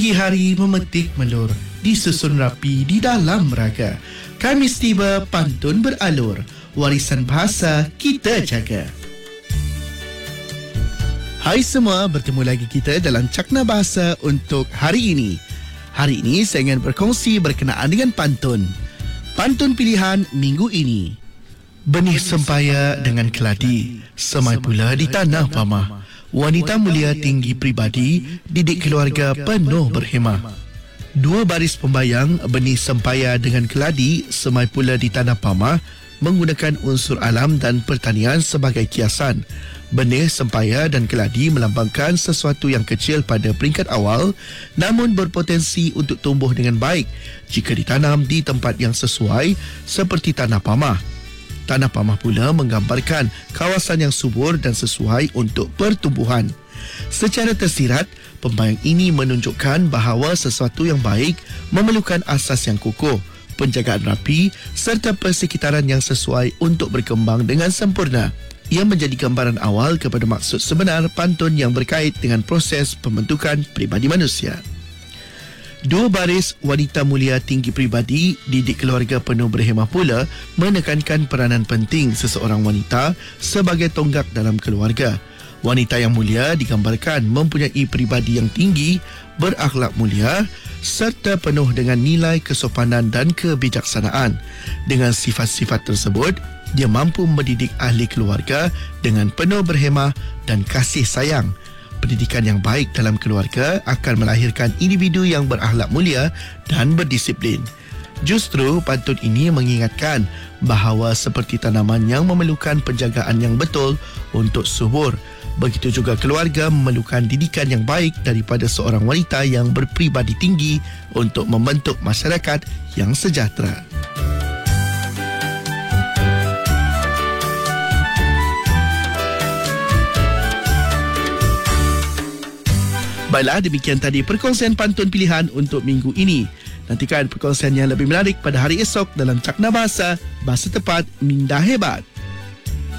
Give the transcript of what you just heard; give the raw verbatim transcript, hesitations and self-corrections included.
Pagi hari memetik melur, disusun rapi di dalam raga. Khamis tiba, pantun beralur, warisan bahasa kita jaga. Hai semua, bertemu lagi kita dalam Cakna Bahasa untuk hari ini. Hari ini saya ingin berkongsi berkenaan dengan pantun. Pantun pilihan minggu ini. Benih sempaya dengan keladi, semai pula di tanah pamah. Wanita mulia tinggi pribadi, didik keluarga penuh berhemah. Dua baris pembayang, benih sempaya dengan keladi, semai pula di tanah pamah, menggunakan unsur alam dan pertanian sebagai kiasan. Benih sempaya dan keladi melambangkan sesuatu yang kecil pada peringkat awal, namun berpotensi untuk tumbuh dengan baik jika ditanam di tempat yang sesuai seperti tanah pamah. Tanah pamah pula menggambarkan kawasan yang subur dan sesuai untuk pertumbuhan. Secara tersirat, pembayang ini menunjukkan bahawa sesuatu yang baik memerlukan asas yang kukuh, penjagaan rapi serta persekitaran yang sesuai untuk berkembang dengan sempurna. Ia menjadi gambaran awal kepada maksud sebenar pantun yang berkait dengan proses pembentukan pribadi manusia. Dua baris, wanita mulia tinggi pribadi, didik keluarga penuh berhemah pula menekankan peranan penting seseorang wanita sebagai tonggak dalam keluarga. Wanita yang mulia digambarkan mempunyai pribadi yang tinggi, berakhlak mulia serta penuh dengan nilai kesopanan dan kebijaksanaan. Dengan sifat-sifat tersebut, dia mampu mendidik ahli keluarga dengan penuh berhemah dan kasih sayang. Pendidikan yang baik dalam keluarga akan melahirkan individu yang berakhlak mulia dan berdisiplin. Justru pantun ini mengingatkan bahawa seperti tanaman yang memerlukan penjagaan yang betul untuk subur, begitu juga keluarga memerlukan didikan yang baik daripada seorang wanita yang berpribadi tinggi untuk membentuk masyarakat yang sejahtera. Baiklah, demikian tadi perkongsian pantun pilihan untuk minggu ini. Nantikan perkongsian yang lebih menarik pada hari esok dalam Cakna Bahasa, Bahasa Tepat, Minda Hebat.